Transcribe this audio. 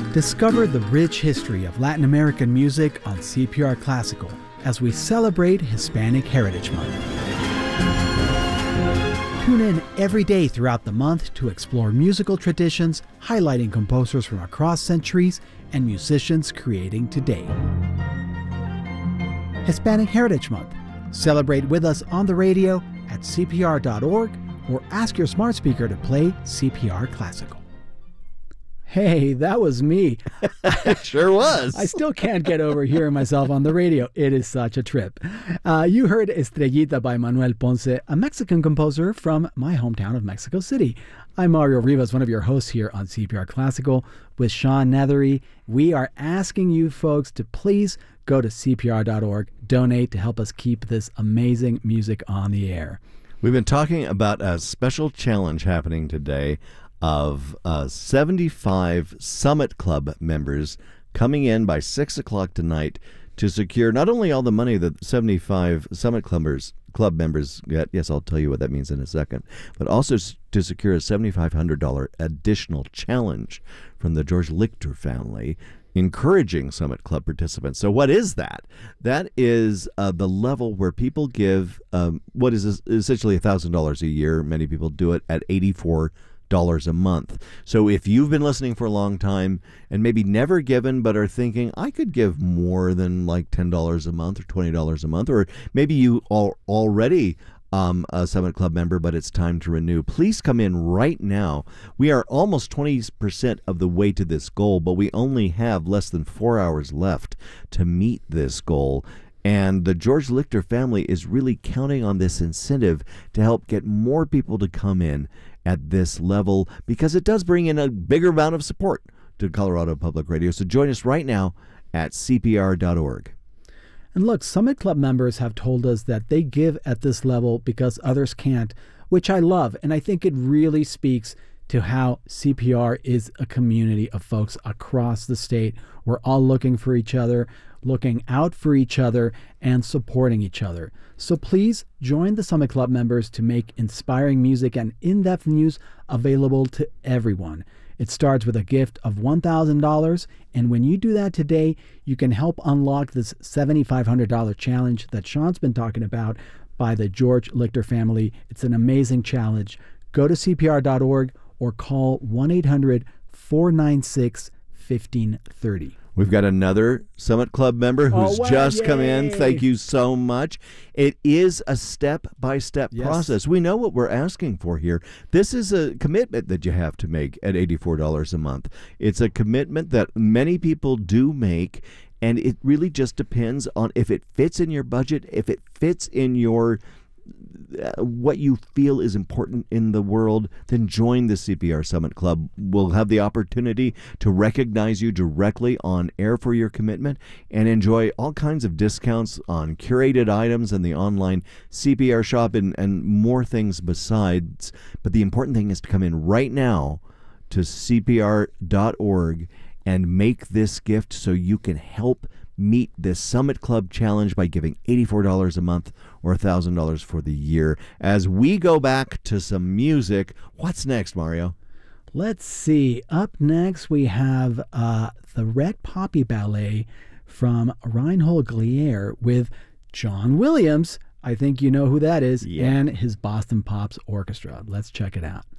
Discover the rich history of Latin American music on CPR Classical as we celebrate Hispanic Heritage Month. Tune in every day throughout the month to explore musical traditions, highlighting composers from across centuries and musicians creating today. Hispanic Heritage Month. Celebrate with us on the radio at CPR.org or ask your smart speaker to play CPR Classical. Hey, that was me. It sure was. I still can't get over hearing myself on the radio. It is such a trip. You heard Estrellita by Manuel Ponce, a Mexican composer from my hometown of Mexico City. I'm Mario Rivas, one of your hosts here on CPR Classical with Sean Nethery. We are asking you folks to please go to CPR.org, donate to help us keep this amazing music on the air. We've been talking about a special challenge happening today of 75 Summit Club members coming in by 6 o'clock tonight to secure not only all the money that 75 Summit Club members get, yes, I'll tell you what that means in a second, but also to secure a $7,500 additional challenge from the George Lichter family, encouraging Summit Club participants. So what is that? That is the level where people give what is essentially $1,000 a year. Many people do it at $84 a month. So if you've been listening for a long time and maybe never given but are thinking, I could give more than like $10 a month or $20 a month, or maybe you are already a Summit Club member, but it's time to renew, please come in right now. We are almost 20% of the way to this goal, but we only have less than 4 hours left to meet this goal. And the George Lichter family is really counting on this incentive to help get more people to come in at this level, because it does bring in a bigger amount of support to Colorado Public Radio. So join us right now at CPR.org. And look, Summit Club members have told us that they give at this level because others can't, which I love. And I think it really speaks to how CPR is a community of folks across the state. We're all looking for each other, looking out for each other, and supporting each other. So please join the Summit Club members to make inspiring music and in-depth news available to everyone. It starts with a gift of $1,000, and when you do that today, you can help unlock this $7,500 challenge that Sean's been talking about by the George Lichter family. It's an amazing challenge. Go to CPR.org or call 1-800-496-1530. We've got another Summit Club member who's just come in. Thank you so much. It is a step-by-step process. We know what we're asking for here. This is a commitment that you have to make at $84 a month. It's a commitment that many people do make, and it really just depends on if it fits in your budget, if it fits in your what you feel is important in the world, then join the CPR Summit Club. We'll have the opportunity to recognize you directly on air for your commitment and enjoy all kinds of discounts on curated items and the online CPR shop and more things besides. But the important thing is to come in right now to CPR.org and make this gift so you can help meet this Summit Club challenge by giving $84 a month or $1,000 for the year. As we go back to some music, what's next, Mario? Let's see. Up next, we have the Red Poppy Ballet from Reinhold Glier with John Williams. I think you know who that is, and his Boston Pops Orchestra. Let's check it out.